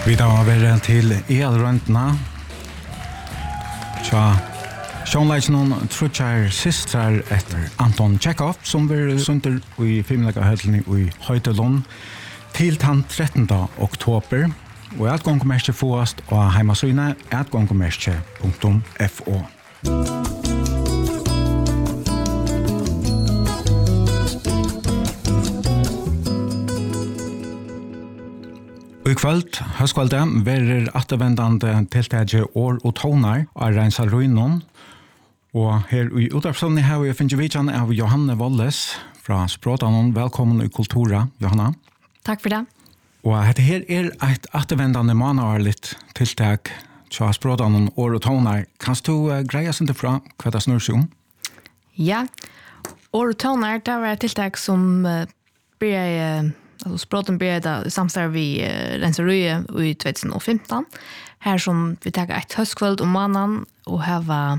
Vi tar over til elrøntene. Tja, sjånleisjonen trutjar sistrar etter Anton Chekhov, som blir sunter i Filmlegahøtlen i Høytelund til den 13. oktober. Og atgångkommerske fåast av heimasynet atgångkommerske.fo. Og i kvöld, høstkvöldet, verer attervendande tiltaget år og tonar av Reinsal Røynon. Og her i utdragsavnet har vi finnet vidjan av Johanne Walles fra Språdanon. Velkommen i Kultura, Johanna. Takk for det. Og dette her et attervendande månedlig tiltak til Språdanon år og tonar. Kan du greie seg fra hva det snur seg om? Ja, år og tonar, det var et tiltak som ble... Alltså Språten började samstarv i Rensarøye i 2015. Här som vi tar ett höstkväll om månaden och här var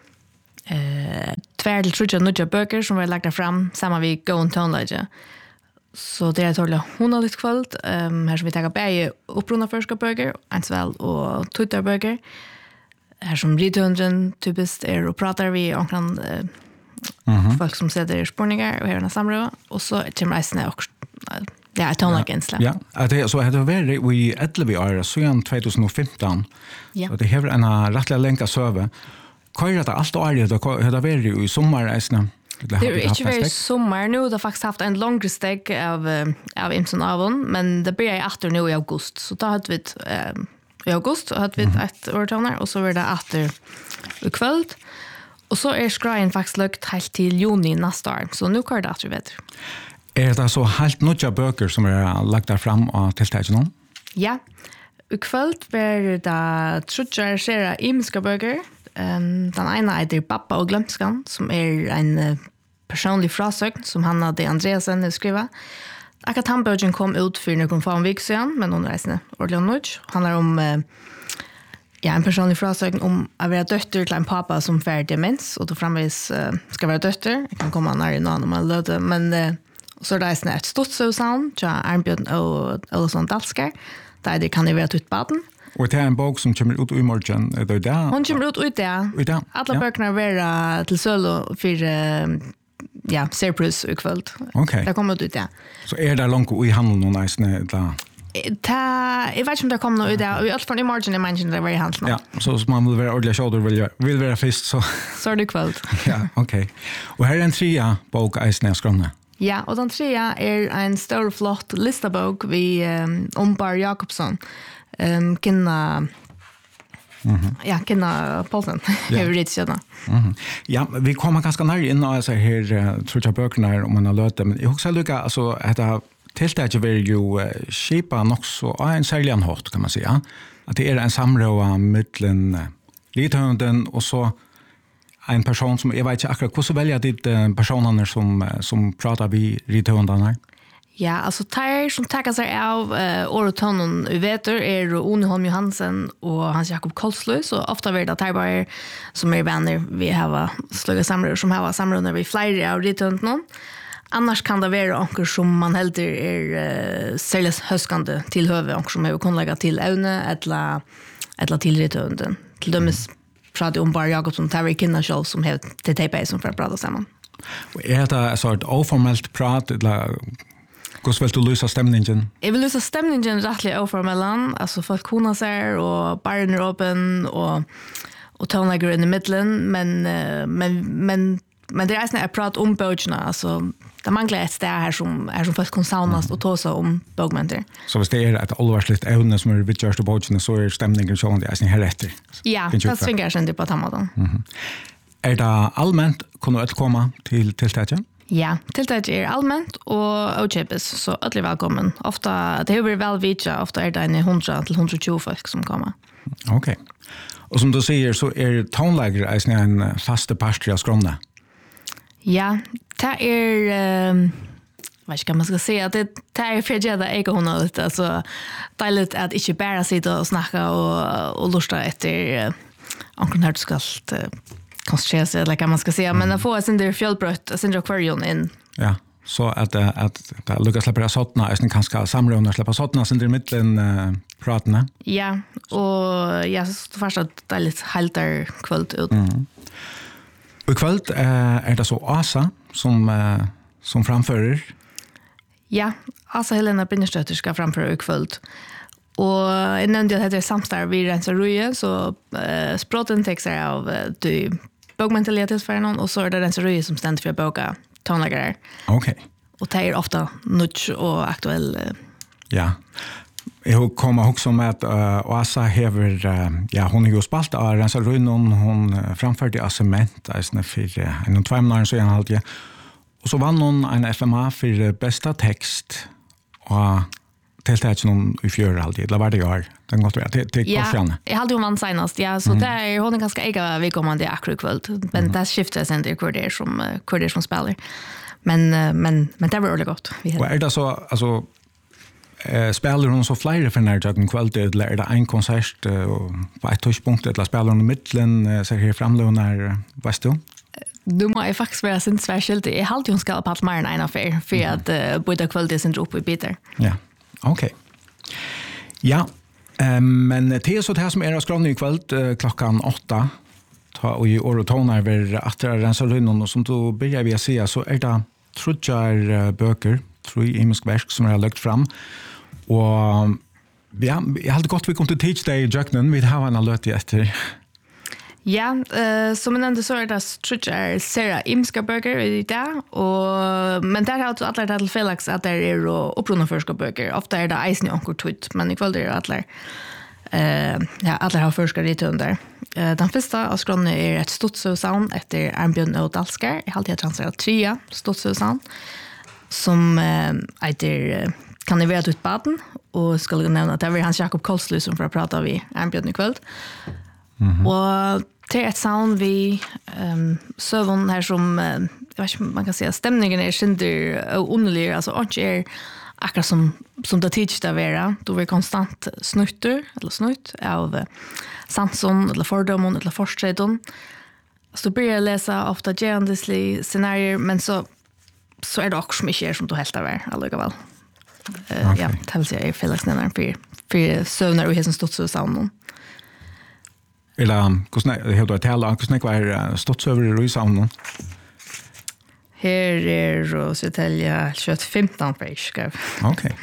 2-3 nya böcker som var lagda fram samma vi Go and Tonelage. Så det är tåliga honligt kväll. Här som vi tar bäge upprunna förska böcker, ansväl och tuttarböcker. Här som Ridhundren typiskt är och pratar vi omkring folk som sätter spårningar och här är samråd. Och så kommer reisene också. Ja, ett tonlaggensla. Ja, det så hade varit i 11 år sedan 2015. Ja. Och det har en rättliga länka server. Köra det allt år det hade varit i sommarresan. Det är inte väl sommar nu, det har faktiskt haft en längre steg av Imson Avon, men det börjar i 18 nu i august. Så då hade vi i august hade vi ett årtonar och så var det 18 i kväll. Och så är skrejen faktiskt lagt helt till juni nästa år. Så nu kör det att vi vet. Det så helt nya böcker som lagt där fram av tilltagen? Ja. I kväll var det trutjar sera imska böcker. Den ena heter Pappa och glömskan, som är en personlig frasögn som Hanna de Andreasen skriva. Akkurat han bögen kom ut för någon fan vik sedan, men hon reisade ordentligt nöjd. Handlar om en personlig frasögn om att vara dötter till en pappa som får demens och då framvis ska vara dötter. Jag kan komma när i någon om man löder, men så det är ett stort såsån, så Arnbjörn och Olsson Dalskar, där det kan vara ut baden. Och det är en bok som kommer ut i morgon, är det där? Hon kommer ut där. Alla böckerna vara till solo för Serprus i kväll. Okej. Det kommer ut där. Så är det långt i handeln någon nästan där? Jag vet inte om det kommer ut där. I alla fall i morgon är man inte där i handeln. Ja, så man vill vara ordentligt shoulder vill vara först så. Så är det kväll. Ja, okej. Och här är en trea bok Eisner skrona. Ja, och den trea är en stor flott listabok vi Ombar Jakobsson. Kinna Paulsen. Jag vill inte Ja, vi kommer ganska nära in och så här tror jag böckerna om man har löt det, men jag också lucka alltså att det tilltaget vill ju skipa också en särskild hårt kan man säga. Att det är en samråd mellan Ridhunden och så en person som jag vet inte akkurat hur så väljer dit personerna som pratar vi Ridhundarna. Ja, alltså tar som tackar sig av Åretonen i vetur är Oni Holm Johansen och Hans Jakob Kolslös och ofta är det tar bara som är vänner vi har slugga samråd som har samråd när vi flyger av Ridhunden. Annars kan det vara onker som man helt är särskilt höskande till huvud onker som är kan lägga till ävne eller till Ridhunden. Till dömes pratar om bara jag som tar i kinna själv som har till tejpa som för att prata samman. Och är det en sort oformellt prat eller hur vill du lösa stämningen? Jag vill lösa stämningen rättligt oformellan. Alltså folk konar sig och barn är öppen och tonlägger in i mitten. Men det är en prat om bögerna. Alltså, det manglar ett ställe här som folk kan saunas och ta sig om bögmenter. Så hvis det är ett allvarsligt ävne som är vidgörst av bögerna så är stämningen så det är här rätt. Ja, det svingar sig inte på tammaten. Är det allmänt kan du komma till tilltaget? Ja, tilltaget är allmänt och ochepes så alla är välkommen. Ofta det är väl vidja, ofta är det 100 till 120 folk som kommer. Okej. Och som du säger så är tonläger en fast part av skrona. Ja, det är vad ska man ska säga det är för jävla egohonligt alltså dejligt att inte bara sitta och snacka och lusta efter onkel har skalt koncentrera sig eller kan man ska säga men att få sin där fjällbrött sin där aquarium in. Ja. så att det lyckas släppa sådana är kanske samrådna släppa sådana sen i mitten pratna. Ja, och jag står fast att det är lite helt där kvällt ut. Och kvällt är det så Asa som framförer. Ja, Asa Helena Binderstötter ska framföra kvällt. Och jag nämnde att det är samstarv vid Rensa så språten texter av bokmentalitetsfärgen och så är det Rensa som ständigt för att boka tonläggare. Okej. Och det är ofta nutch och aktuell. Ja. Jag kommer också med att Asa hever, hon är ju spalt av Rensa Röjnon, hon framförde assement för 2 månader så gärna alltid. Och så vann hon en FMA för bästa text och tilltätt någon i fjör alltid, eller var det jag den gått rätt till korsjön. Jag hade ju vann senast, så det är hon är ganska ega vi kommer det akkurat men det skiftar sen till hur det som spelar. Men det var väldigt gott. Och är det så alltså spelar hon så flera för när jag kväll eller är det en konsert på ett touchpunkt eller spelar hon i mitten så här framlånar vet du? Du må jag faktiskt vara sin särskilt. Jag hade ju ska på att mer än en affär för att både kväll det sen upp i bitar. Ja. Okej. Ja, men det är så det här som är skrån i kväll klockan 8 och i Orotonar över att rensa rynnon och som då börjar vi säga så är det trutjar böcker, 3 imisk verk som har lagt fram och jag hade gått vi kom till teach day i Jöknen vi har en alert efter. Ja, som en enda så är det trutjar Sarah imska böcker i det men där har alla det till Felix att det är upprunna förska böcker. Ofta är det eisen i onkur tut, men ikväll är det alla har förska lite under. Den första av skrånne är ett Stotshussound efter Arnbjörn och Dalskar. Jag har alltid transerat 3 Stotshussound som heter kan ni vara ut baden och skulle nämna att det var Hans Jakob Kolslu som för att prata vid Arnbjörn ikväll. Och det är ett sound vi sövon här som jag vet inte man kan säga stämningen är synder underlig alltså inte är akkurat som det tidigt att vara då vi konstant snutter eller snutt av sanson eller fördomon eller forskredon så börjar jag läsa ofta geandisli scenarier men så är det också mycket som du helt av är alldeles ja, det vill säga Felixnännaren för sövnar och hesen stått så sound eller hur du talar om hur var stått över i saunan. Här är och så tälja 15 fisk. Okej.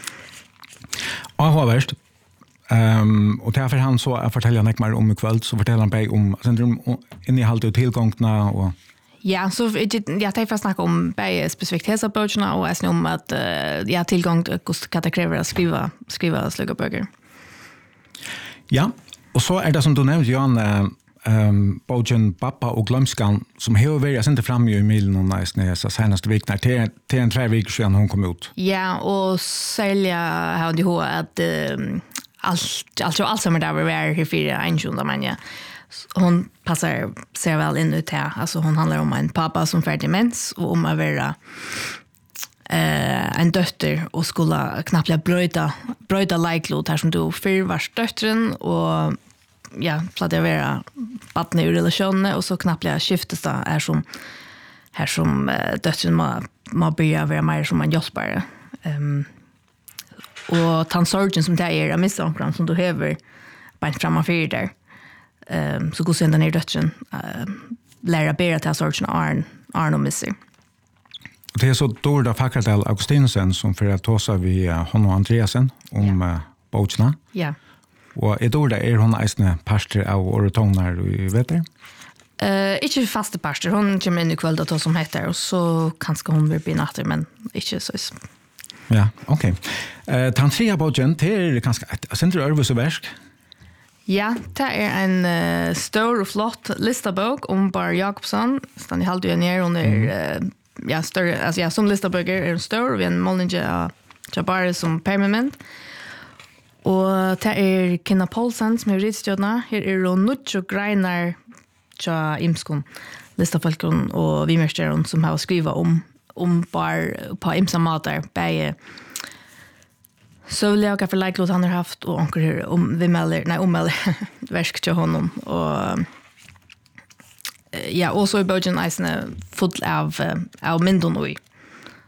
Och värst. Och därför han så att fortälja mig mer om ikväll så fortäljer han om centrum innehållet och tillgångarna och ja, så jag tar fast snacka om bäge specifikationsapproacherna och är om att jag tillgång till kategorier att skriva sluga böcker. Ja. Och så är det som du nämnde Jan bogen Pappa och glömskan som har varit inte framme i milen och nästan så senaste veckan till en 3 veckor sedan hon kom ut. Ja, och sälja har det hur att allt som är där var här för en sjunde men ja. Hon passar sig väl in ut här. Alltså hon handlar om en pappa som får demens och om att vara en dotter och skulle knappt bröda likelot här som du för vars dottern och ja, platt jag vara barn i relationen och så knappt jag skiftas det här som dottern må börja vara mer som en hjälpare. Och tansorgen som det är av missankran som du häver bara framför där. Så går sen den här dottern lära bära till sorgen Arn och Missy. Det är så Dorda Fackardal Augustinsen som för att tåsa vi hon och Andreasen om botsna. Ja. Och Dorda hon eisne pastor av Orotonar i vet det? Inte fasta pastor. Hon kommer in i kväll då som heter och så kanske hon vill bli natter men inte så. Ja, okej. Tantria botjen till kanske centrum Örvus och Värsk. Ja, det är en stor och flott listabok om Bar Jakobsson. Stan i halvdelen ner under ja, större, alltså ja, som listaböcker är stor och vi har en målning av Bar som permanent. Och det är Kina Paulsen som är ritstödna. Här är det Nutch och Greinar tja imskon listafolkon och vimersteron som har skrivit om Bar på imsa matar. Bäge så vill jag för likelot han har haft och onkel om vi melder verk till honom och ja och så är bogen isen full av myndon och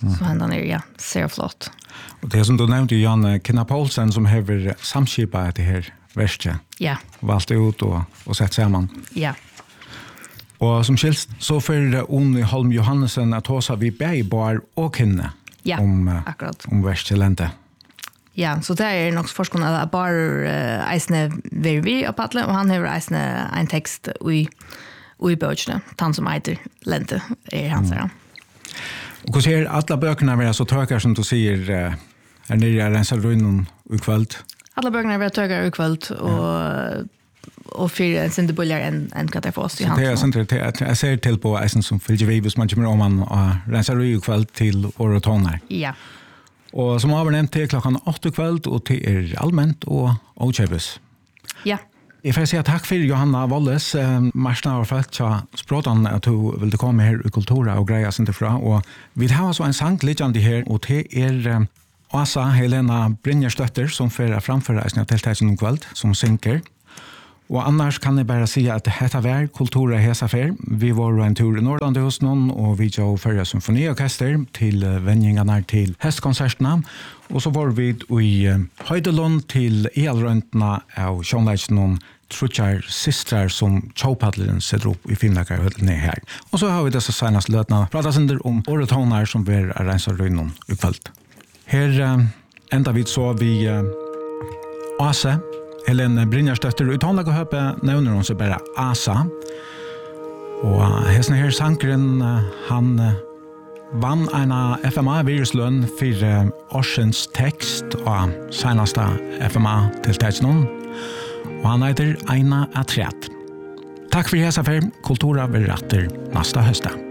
Så han är ser flott. Och det som du nämnde Jan Kina Paulsen som har samskipat det här verset. Ja. Valt ut och sett samman. Ja. Och som skilst så för Onni Holm Johannesen att ta vi bäbar och kinne. Ja, akkurat. Om verset. Ja, så det är nog forskare att bara eisne vi och Patle och han har eisne en text i böckerna. Han som heter Lente är hans där. Och hur ser alla böckerna vara så tökar som du säger är nere i Rensarruinen i kväll? Alla böckerna vara tökar i kväll och för en sin bullar en katafos i hans. Jag ser till på eisen som följer vi hvis man kommer om man Rensarruinen i kväll till Orotoner. Ja. Och som har nämnt till klockan 8 kväll och till allmänt och okäbbes. Ja. Jag får säga tack för Johanna Walles, Marsna och fällt så språtan att du ville komma här i Kultura och greja sig ifrån. Och vi har så en sang liggande här och det är Asa Helena Brynjarstötter som för framföra sina tilltägen om kväll som synker. Och annars kan jag bara säga att detta var Kultura Hesafer. Vi var en tur i Norrland hos någon och vi tog förra symfoniorkester till vändningarna till hästkonserterna. Och så var vi i Höjdelund till elröntorna av Sjönlägsen Trutjar systrar som Tjaupadleren sätter upp i Finnläkarhölden här. Och så har vi dessa senaste lötna pratat om Orotoner som vi är Rensarruinen i kväll. Här ända vi så vi Asa Helena Brynjarstötter ut hånda gå höpe nämner hon sig bara Asa. Och häsna här sankren han vann en FMA-viruslön för årsens text och senaste FMA till texten. Och han heter Aina Atret. Tack för hesa för Kultura vi ratter nästa hösta.